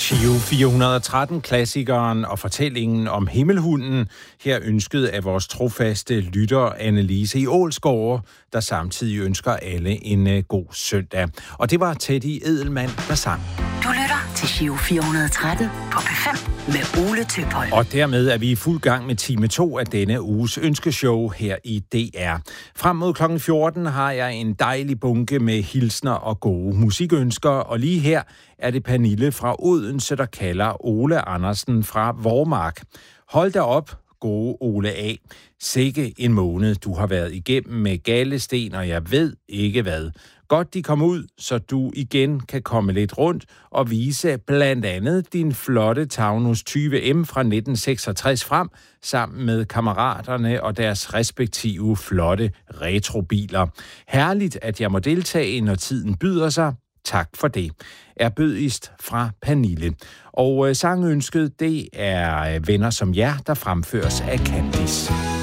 Giro 413, klassikeren og fortællingen om himmelhunden, her ønsket af vores trofaste lytter Annelise i Ålsgårde, der samtidig ønsker alle en god søndag. Og det var Teddy Edelmann, der sang. Du lytter til Giro 413 på P5 med Ole Tøpholm. Og dermed er vi i fuld gang med time 2 af denne uges ønskeshow her i DR. Frem mod kl. 14 har jeg en dejlig bunke med hilsner og gode musikønsker, og lige her er det Pernille fra Odense, der kalder Ole Andersen fra Vormark. Hold da op, gode Ole A. Sikke en måned, du har været igennem med galdesten, og jeg ved ikke hvad. Godt, de kom ud, så du igen kan komme lidt rundt og vise blandt andet din flotte Taunus 20M fra 1966 frem, sammen med kammeraterne og deres respektive flotte retrobiler. Herligt, at jeg må deltage, når tiden byder sig. Tak for det. Er bødigst fra Pernille. Og sangønsket, det er Venner som jer, der fremføres af Candice.